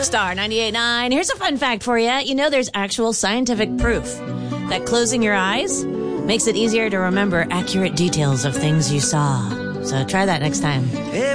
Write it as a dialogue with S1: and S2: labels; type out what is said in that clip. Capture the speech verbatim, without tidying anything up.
S1: Star ninety-eight point nine. Here's a fun fact for you. You know, there's actual scientific proof that closing your eyes makes it easier to remember accurate details of things you saw. So try that next time.